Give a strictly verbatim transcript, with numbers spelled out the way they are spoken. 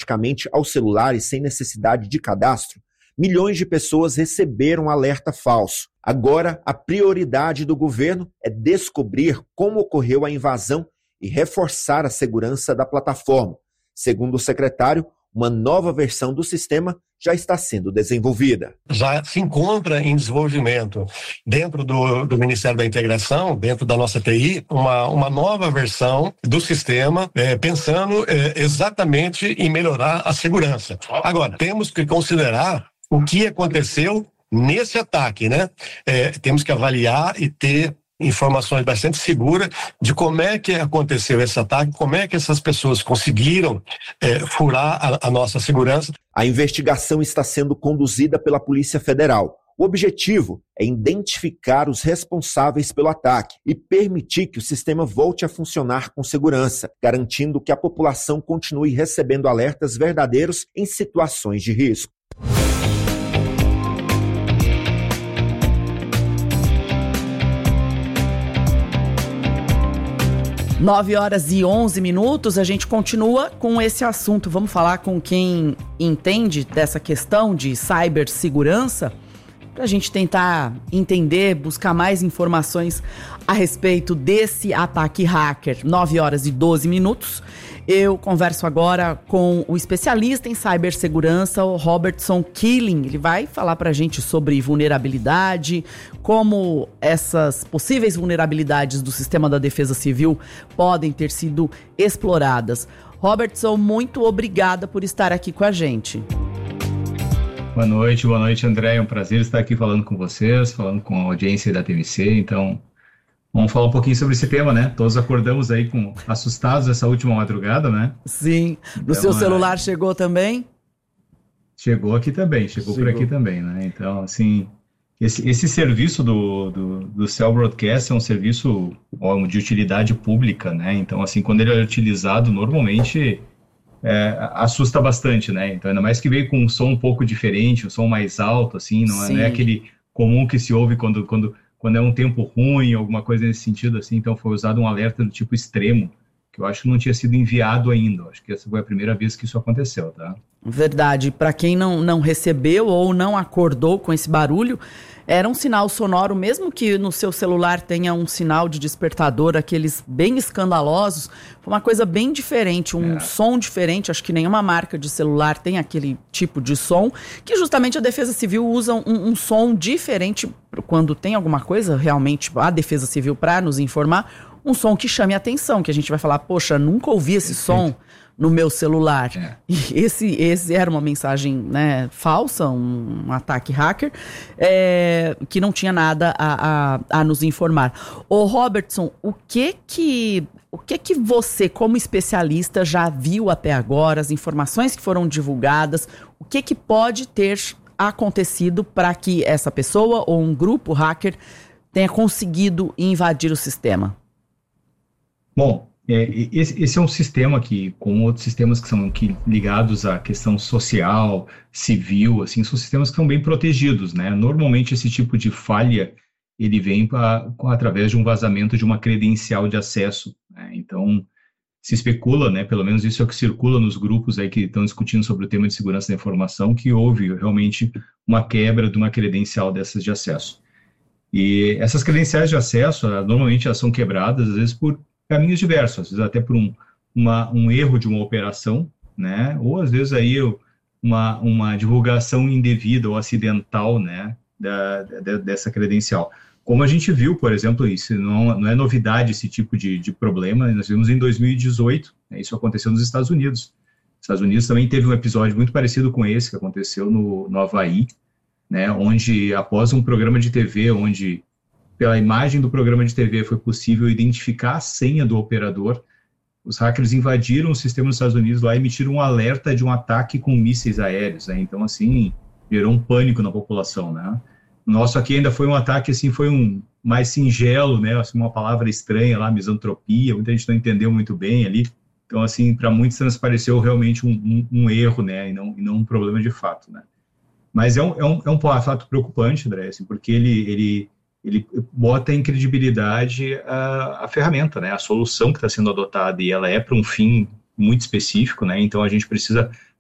automaticamente aos celulares sem necessidade de cadastro, milhões de pessoas receberam alerta falso. Agora, a prioridade do governo é descobrir como ocorreu a invasão e reforçar a segurança da plataforma. Segundo o secretário, uma nova versão do sistema já está sendo desenvolvida. Já se encontra em desenvolvimento dentro do, do Ministério da Integração, dentro da nossa T I, uma, uma nova versão do sistema, é, pensando é, exatamente em melhorar a segurança. Agora, temos que considerar o que aconteceu nesse ataque, né? É, temos que avaliar e ter informações bastante seguras de como é que aconteceu esse ataque, como é que essas pessoas conseguiram é, furar a, a nossa segurança. A investigação está sendo conduzida pela Polícia Federal. O objetivo é identificar os responsáveis pelo ataque e permitir que o sistema volte a funcionar com segurança, garantindo que a população continue recebendo alertas verdadeiros em situações de risco. nove horas e onze minutos, a gente continua com esse assunto. Vamos falar com quem entende dessa questão de cibersegurança, para a gente tentar entender, buscar mais informações a respeito desse ataque hacker. nove horas e doze minutos. Eu converso agora com o especialista em cibersegurança, o Robertson Killing. Ele vai falar para a gente sobre vulnerabilidade, como essas possíveis vulnerabilidades do sistema da Defesa Civil podem ter sido exploradas. Robertson, muito obrigada por estar aqui com a gente. Boa noite, boa noite, André. É um prazer estar aqui falando com vocês, falando com a audiência da T M C. Então, vamos falar um pouquinho sobre esse tema, né? Todos acordamos aí com assustados essa última madrugada, né? Sim. No então, seu celular é... chegou também? Chegou aqui também, chegou, chegou por aqui também, né? Então, assim, esse, esse serviço do, do, do Cell Broadcast é um serviço ó, de utilidade pública, né? Então, assim, quando ele é utilizado, normalmente é, assusta bastante, né? Então, ainda mais que veio com um som um pouco diferente, um som mais alto, assim, não, é, não é aquele comum que se ouve quando... quando quando é um tempo ruim, alguma coisa nesse sentido, assim, então foi usado um alerta do tipo extremo, que eu acho que não tinha sido enviado ainda, acho que essa foi a primeira vez que isso aconteceu, tá? Verdade, para quem não, não recebeu ou não acordou com esse barulho, era um sinal sonoro, mesmo que no seu celular tenha um sinal de despertador, aqueles bem escandalosos, foi uma coisa bem diferente, um é. som diferente, acho que nenhuma marca de celular tem aquele tipo de som, que justamente a Defesa Civil usa um, um som diferente quando tem alguma coisa, realmente, a Defesa Civil para nos informar, um som que chame a atenção, que a gente vai falar, poxa, nunca ouvi esse som no meu celular. É. E esse, esse era uma mensagem, né, falsa, um, um ataque hacker, é, que não tinha nada a, a, a nos informar. Ô Robertson, o que que, o que que você, como especialista, já viu até agora, as informações que foram divulgadas, o que que pode ter acontecido para que essa pessoa ou um grupo hacker tenha conseguido invadir o sistema? Bom, É, esse, esse é um sistema que, como outros sistemas que são que, ligados à questão social, civil, assim, são sistemas que são bem protegidos, né? Normalmente esse tipo de falha, ele vem pra, através de um vazamento de uma credencial de acesso, né? Então, se especula, né, pelo menos isso é o que circula nos grupos aí que estão discutindo sobre o tema de segurança da informação, que houve realmente uma quebra de uma credencial dessas de acesso. E essas credenciais de acesso, normalmente elas são quebradas, às vezes por caminhos diversos, às vezes até por um, uma, um erro de uma operação, né, ou às vezes aí uma, uma divulgação indevida ou acidental, né, da, da, dessa credencial. Como a gente viu, por exemplo, isso não, não é novidade esse tipo de, de problema, nós vimos em dois mil e dezoito, né, isso aconteceu nos Estados Unidos. Os Estados Unidos também teve um episódio muito parecido com esse, que aconteceu no, no Havaí, né, onde após um programa de T V, onde pela imagem do programa de T V foi possível identificar a senha do operador, os hackers invadiram o sistema dos Estados Unidos lá e emitiram um alerta de um ataque com mísseis aéreos, né? Então, assim, gerou um pânico na população, né? O nosso aqui ainda foi um ataque, assim, foi um mais singelo, né? Assim, uma palavra estranha lá, misantropia, muita gente não entendeu muito bem ali. Então, assim, para muitos transpareceu realmente um, um, um erro, né? E não, e não um problema de fato, né? Mas é um, é um, é um fato preocupante, André, assim, porque ele... ele ele bota em credibilidade a, a ferramenta, né, a solução que está sendo adotada, e ela é para um fim muito específico, né, então a gente precisa